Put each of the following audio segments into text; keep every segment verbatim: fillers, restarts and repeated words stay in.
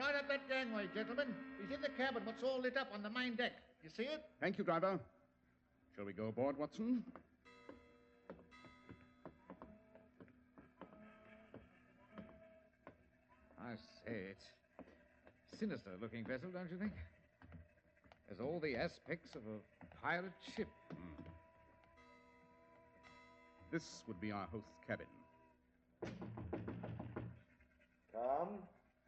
Right up that gangway, gentlemen. He's in the cabin, what's all lit up on the main deck. You see it? Thank you, driver. Shall we go aboard, Watson? I say, it's sinister-looking vessel, don't you think? There's all the aspects of a pirate ship. Hmm. This would be our host's cabin. Come.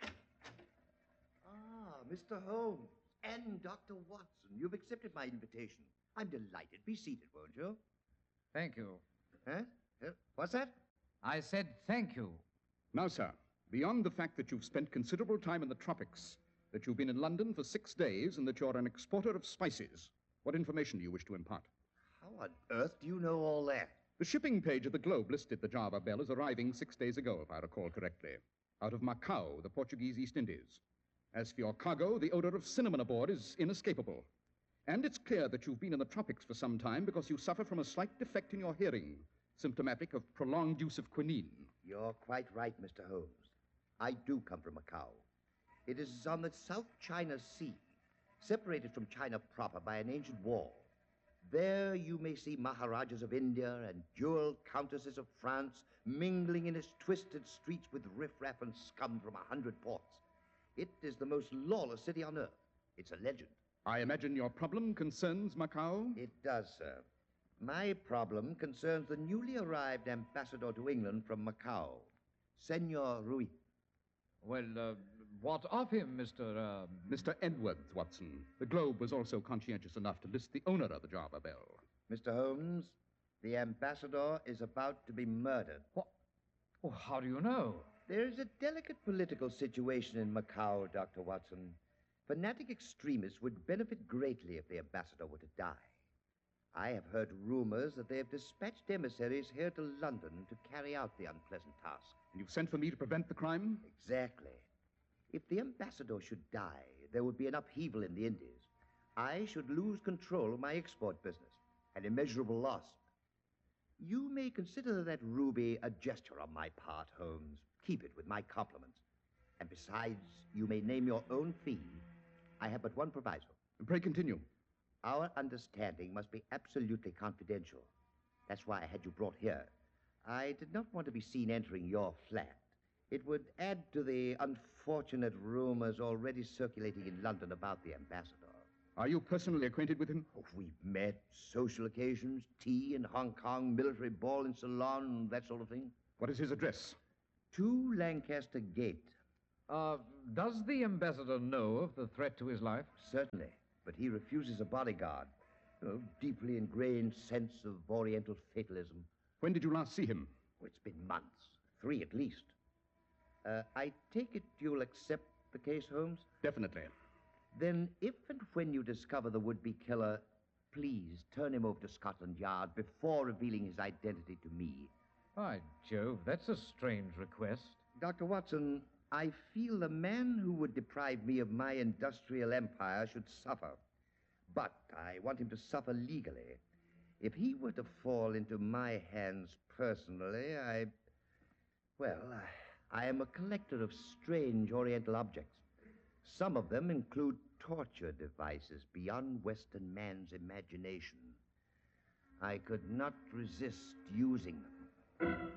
Ah, Mister Holmes and Doctor Watson. You've accepted my invitation. I'm delighted. Be seated, won't you? Thank you. Huh? Huh? What's that? I said thank you. Now, sir, beyond the fact that you've spent considerable time in the tropics, that you've been in London for six days, and that you're an exporter of spices, what information do you wish to impart? How on earth do you know all that? The shipping page of the Globe listed the Java Belle as arriving six days ago, if I recall correctly, out of Macau, the Portuguese East Indies. As for your cargo, the odor of cinnamon aboard is inescapable. And it's clear that you've been in the tropics for some time because you suffer from a slight defect in your hearing, symptomatic of prolonged use of quinine. You're quite right, Mister Holmes. I do come from Macau. It is on the South China Sea, separated from China proper by an ancient wall. There you may see Maharajas of India and jeweled countesses of France mingling in its twisted streets with riffraff and scum from a hundred ports. It is the most lawless city on earth. It's a legend. I imagine your problem concerns Macau? It does, sir. My problem concerns the newly arrived ambassador to England from Macau, Senor Ruiz. Well, uh, what of him, Mister Uh... Mister Edwards, Watson. The Globe was also conscientious enough to list the owner of the Java Belle. Mister Holmes, the ambassador is about to be murdered. What? Oh, how do you know? There is a delicate political situation in Macau, Doctor Watson. Fanatic extremists would benefit greatly if the ambassador were to die. I have heard rumors that they have dispatched emissaries here to London to carry out the unpleasant task. And you've sent for me to prevent the crime? Exactly. If the ambassador should die, there would be an upheaval in the Indies. I should lose control of my export business, an immeasurable loss. You may consider that ruby a gesture on my part, Holmes. Keep it with my compliments. And besides, you may name your own fee. I have but one proviso. Pray continue. Our understanding must be absolutely confidential. That's why I had you brought here. I did not want to be seen entering your flat. It would add to the unfortunate rumors already circulating in London about the ambassador. Are you personally acquainted with him? Oh, we've met, social occasions, tea in Hong Kong, military ball in Ceylon, that sort of thing. What is his address? Two Lancaster Gate. Uh, does the ambassador know of the threat to his life? Certainly, but he refuses a bodyguard. A deeply ingrained sense of Oriental fatalism. When did you last see him? Oh, it's been months. Three at least. Uh, I take it you'll accept the case, Holmes? Definitely. Then if and when you discover the would-be killer, please turn him over to Scotland Yard before revealing his identity to me. By Jove, that's a strange request. Doctor Watson, I feel the man who would deprive me of my industrial empire should suffer. But I want him to suffer legally. If he were to fall into my hands personally, I... Well, I, I am a collector of strange Oriental objects. Some of them include torture devices beyond Western man's imagination. I could not resist using them.